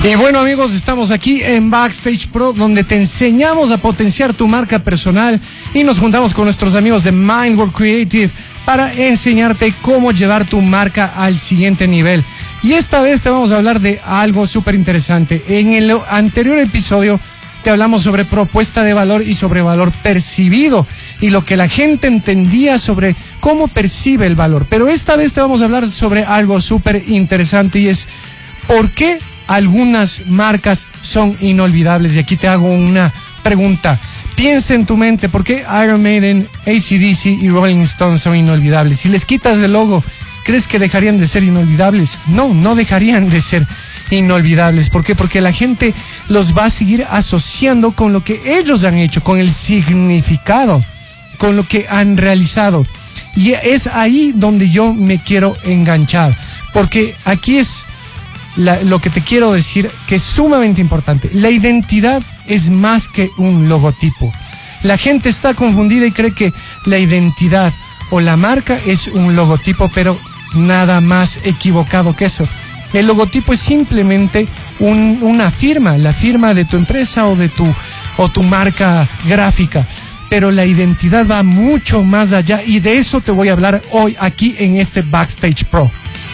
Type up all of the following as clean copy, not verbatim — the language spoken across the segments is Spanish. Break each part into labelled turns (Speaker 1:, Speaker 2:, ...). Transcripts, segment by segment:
Speaker 1: Y bueno, amigos, estamos aquí en Backstage Pro, donde te enseñamos a potenciar tu marca personal y nos juntamos con nuestros amigos de Mindworld Creative para enseñarte cómo llevar tu marca al siguiente nivel. Y esta vez te vamos a hablar de algo súper interesante. En el anterior episodio te hablamos sobre propuesta de valor y sobre valor percibido y lo que la gente entendía sobre cómo percibe el valor. Pero esta vez te vamos a hablar sobre algo súper interesante y es ¿por qué algunas marcas son inolvidables? Y aquí te hago una pregunta. Piensa en tu mente, ¿por qué Iron Maiden, AC/DC y Rolling Stones son inolvidables? Si les quitas el logo, ¿crees que dejarían de ser inolvidables? No, no dejarían de ser inolvidables. ¿Por qué? Porque la gente los va a seguir asociando con lo que ellos han hecho, con el significado, con lo que han realizado. Y es ahí donde yo me quiero enganchar, porque aquí es lo que te quiero decir, que es sumamente importante. La identidad es más que un logotipo. La gente está confundida y cree que la identidad o la marca es un logotipo, pero nada más equivocado que eso. El logotipo es simplemente una firma, la firma de tu empresa o tu marca gráfica. Pero la identidad va mucho más allá y de eso te voy a hablar hoy aquí en este Backstage Pro.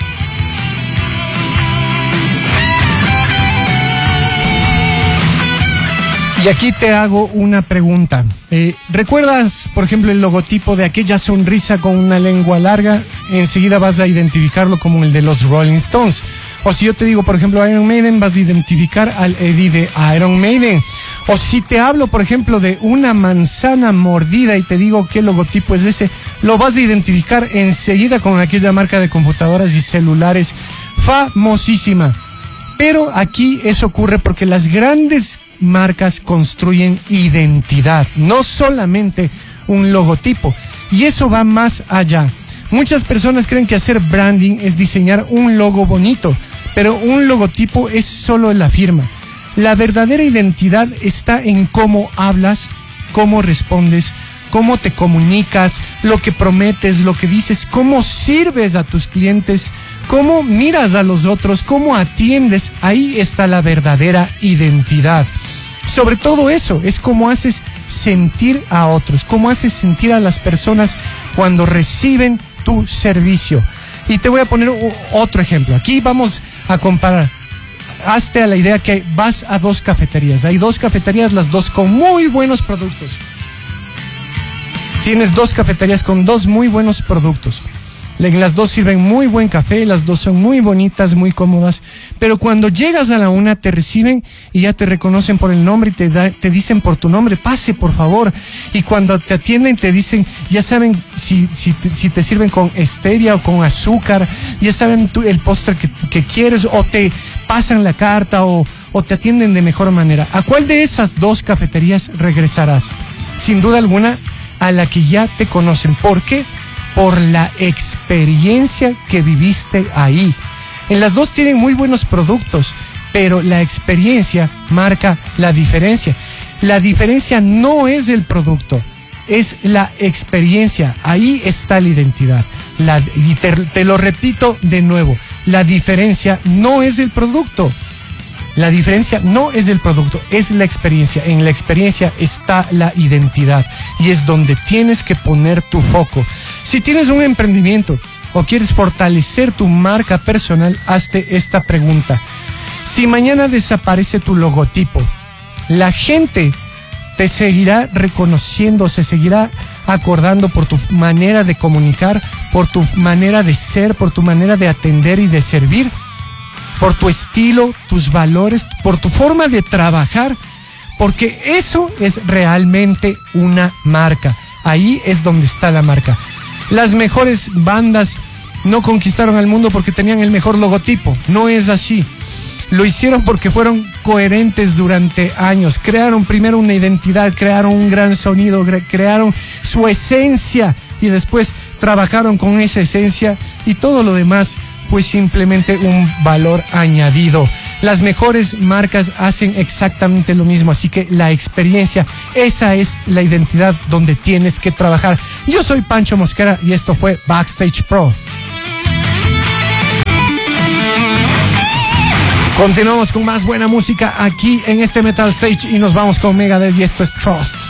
Speaker 1: Y aquí te hago una pregunta. ¿Recuerdas, por ejemplo, el logotipo de aquella sonrisa con una lengua larga? Enseguida vas a identificarlo como el de los Rolling Stones. O si yo te digo, por ejemplo, Iron Maiden, vas a identificar al Eddie de Iron Maiden. O si te hablo, por ejemplo, de una manzana mordida y te digo qué logotipo es ese, lo vas a identificar enseguida con aquella marca de computadoras y celulares famosísima. Pero aquí eso ocurre porque las grandes marcas construyen identidad, no solamente un logotipo. Y eso va más allá. Muchas personas creen que hacer branding es diseñar un logo bonito, pero un logotipo es solo la firma. La verdadera identidad está en cómo hablas, cómo respondes, cómo te comunicas, lo que prometes, lo que dices, cómo sirves a tus clientes, cómo miras a los otros, cómo atiendes. Ahí está la verdadera identidad. Sobre todo eso, es cómo haces sentir a otros, cómo haces sentir a las personas cuando reciben tu servicio. Y te voy a poner otro ejemplo. Aquí vamos a comparar. Hazte a la idea que vas a dos cafeterías. Hay dos cafeterías, las dos con muy buenos productos. Tienes dos cafeterías con dos muy buenos productos. Las dos sirven muy buen café, las dos son muy bonitas, muy cómodas, pero cuando llegas a la una te reciben y ya te reconocen por el nombre y te dicen por tu nombre, pase por favor, y cuando te atienden te dicen, ya saben si te sirven con stevia o con azúcar, ya saben el postre que quieres, o te pasan la carta o te atienden de mejor manera. ¿A cuál de esas dos cafeterías regresarás? Sin duda alguna a la que ya te conocen. ¿Por qué? Por la experiencia que viviste ahí. En las dos tienen muy buenos productos, pero la experiencia marca la diferencia. La diferencia no es el producto, es la experiencia. Ahí está la identidad. Y te lo repito de nuevo, la diferencia no es el producto. La diferencia no es el producto, es la experiencia. En la experiencia está la identidad y es donde tienes que poner tu foco. Si tienes un emprendimiento o quieres fortalecer tu marca personal, hazte esta pregunta. Si mañana desaparece tu logotipo, la gente te seguirá reconociendo, se seguirá acordando por tu manera de comunicar, por tu manera de ser, por tu manera de atender y de servir, por tu estilo, tus valores, por tu forma de trabajar, porque eso es realmente una marca. Ahí es donde está la marca. Las mejores bandas no conquistaron al mundo porque tenían el mejor logotipo. No es así. Lo hicieron porque fueron coherentes durante años. Crearon primero una identidad, crearon un gran sonido, crearon su esencia y después trabajaron con esa esencia y todo lo demás fue simplemente un valor añadido. Las mejores marcas hacen exactamente lo mismo, así que la experiencia, esa es la identidad donde tienes que trabajar. Yo soy Pancho Mosquera y esto fue Backstage Pro. Continuamos con más buena música aquí en este Metal Stage y nos vamos con Megadeth y esto es Trust.